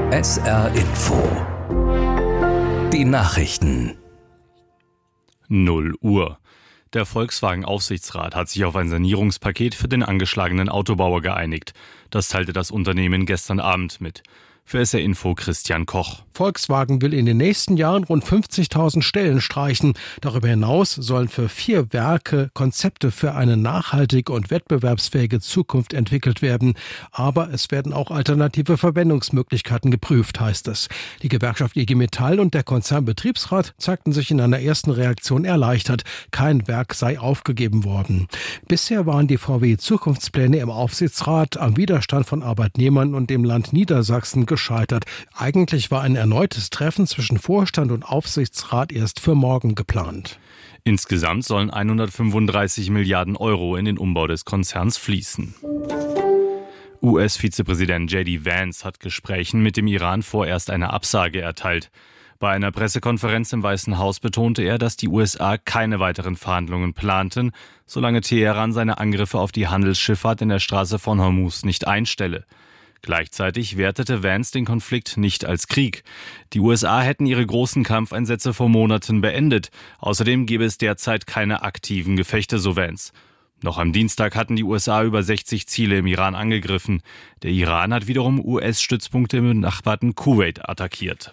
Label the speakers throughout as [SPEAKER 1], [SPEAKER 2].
[SPEAKER 1] SR Info. Die Nachrichten.
[SPEAKER 2] 0 Uhr. Der Volkswagen-Aufsichtsrat hat sich auf ein Sanierungspaket für den angeschlagenen Autobauer geeinigt. Das teilte das Unternehmen gestern Abend mit. Für SR Info Christian Koch.
[SPEAKER 3] Volkswagen will in den nächsten Jahren rund 50.000 Stellen streichen. Darüber hinaus sollen für 4 Werke Konzepte für eine nachhaltige und wettbewerbsfähige Zukunft entwickelt werden. Aber es werden auch alternative Verwendungsmöglichkeiten geprüft, heißt es. Die Gewerkschaft IG Metall und der Konzernbetriebsrat zeigten sich in einer ersten Reaktion erleichtert. Kein Werk sei aufgegeben worden. Bisher waren die VW-Zukunftspläne im Aufsichtsrat am Widerstand von Arbeitnehmern und dem Land Niedersachsen gescheitert. Eigentlich war ein erneutes Treffen zwischen Vorstand und Aufsichtsrat erst für morgen geplant.
[SPEAKER 2] Insgesamt sollen 135 Milliarden Euro in den Umbau des Konzerns fließen. US-Vizepräsident J.D. Vance hat Gesprächen mit dem Iran vorerst eine Absage erteilt. Bei einer Pressekonferenz im Weißen Haus betonte er, dass die USA keine weiteren Verhandlungen planten, solange Teheran seine Angriffe auf die Handelsschifffahrt in der Straße von Hormuz nicht einstelle. Gleichzeitig wertete Vance den Konflikt nicht als Krieg. Die USA hätten ihre großen Kampfeinsätze vor Monaten beendet. Außerdem gäbe es derzeit keine aktiven Gefechte, so Vance. Noch am Dienstag hatten die USA über 60 Ziele im Iran angegriffen. Der Iran hat wiederum US-Stützpunkte im benachbarten Kuwait attackiert.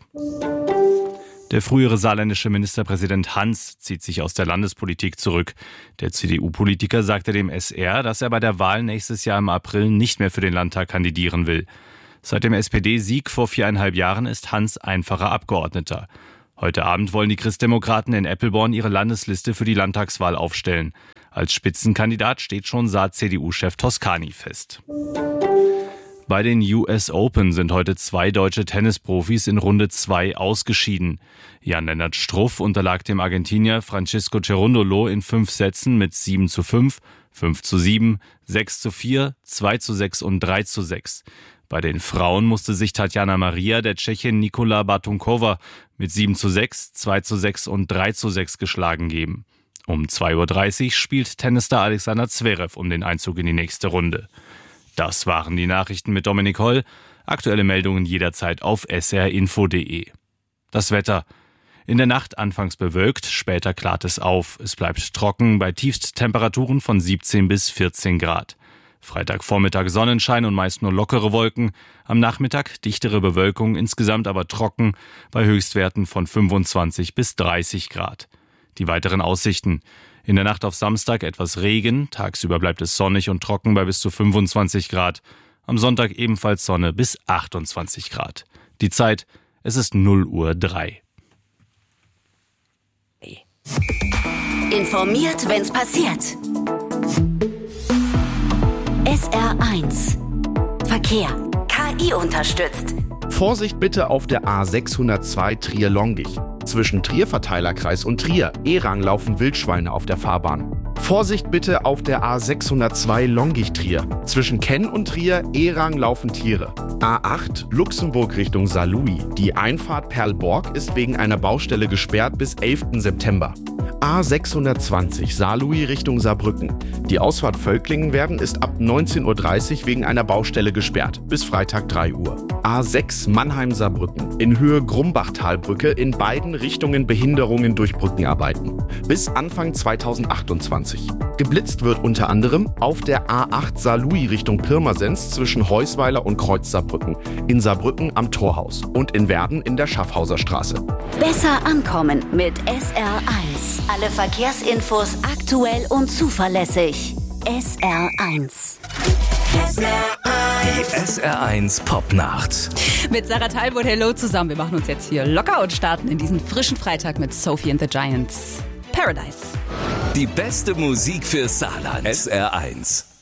[SPEAKER 2] Der frühere saarländische Ministerpräsident Hans zieht sich aus der Landespolitik zurück. Der CDU-Politiker sagte dem SR, dass er bei der Wahl nächstes Jahr im April nicht mehr für den Landtag kandidieren will. Seit dem SPD-Sieg vor 4,5 Jahren ist Hans einfacher Abgeordneter. Heute Abend wollen die Christdemokraten in Eppelborn ihre Landesliste für die Landtagswahl aufstellen. Als Spitzenkandidat steht schon Saar-CDU-Chef Toscani fest. Bei den US Open sind heute 2 deutsche Tennisprofis in Runde 2 ausgeschieden. Jan-Lennart Struff unterlag dem Argentinier Francisco Cerundolo in 5 Sätzen mit 7:5, 5:7, 6:4, 2:6 und 3:6. Bei den Frauen musste sich Tatjana Maria der Tschechin Nikola Batunkova mit 7:6, 2:6 und 3:6 geschlagen geben. Um 2:30 Uhr spielt Tennisstar Alexander Zverev um den Einzug in die nächste Runde. Das waren die Nachrichten mit Dominik Holl. Aktuelle Meldungen jederzeit auf srinfo.de. Das Wetter. In der Nacht anfangs bewölkt, später klart es auf. Es bleibt trocken bei Tiefsttemperaturen von 17 bis 14 Grad. Freitagvormittag Sonnenschein und meist nur lockere Wolken. Am Nachmittag dichtere Bewölkung, insgesamt aber trocken bei Höchstwerten von 25 bis 30 Grad. Die weiteren Aussichten. In der Nacht auf Samstag etwas Regen, tagsüber bleibt es sonnig und trocken bei bis zu 25 Grad. Am Sonntag ebenfalls Sonne bis 28 Grad. Die Zeit, es ist 0:03 Uhr.
[SPEAKER 4] Informiert, wenn's passiert. SR1 Verkehr. KI unterstützt.
[SPEAKER 5] Vorsicht bitte auf der A602 Trier-Longich. Zwischen Trier-Verteilerkreis und Trier, Ehrang, laufen Wildschweine auf der Fahrbahn. Vorsicht bitte auf der A602 Longich-Trier. Zwischen Kenn und Trier, Ehrang, laufen Tiere. A8 Luxemburg Richtung Saarlouis. Die Einfahrt Perlborg ist wegen einer Baustelle gesperrt bis 11. September. A620 Saarlouis Richtung Saarbrücken. Die Ausfahrt Völklingen-Werden ist ab 19:30 Uhr wegen einer Baustelle gesperrt, bis Freitag 3 Uhr. A6 Mannheim-Saarbrücken. In Höhe Grumbachtalbrücke in beiden Richtungen Behinderungen durch Brückenarbeiten. Bis Anfang 2028. Geblitzt wird unter anderem auf der A8 Saarlouis Richtung Pirmasens zwischen Heusweiler und Kreuz Saarbrücken. In Saarbrücken am Torhaus und in Werden in der Schaffhauser Straße.
[SPEAKER 4] Besser ankommen mit SR1. Alle Verkehrsinfos aktuell und zuverlässig. SR1.
[SPEAKER 1] Die SR1 Popnacht.
[SPEAKER 6] Mit Sarah Talbot, hello zusammen. Wir machen uns jetzt hier locker und starten in diesen frischen Freitag mit Sophie and the Giants. Paradise.
[SPEAKER 1] Die beste Musik für Saarland. SR1.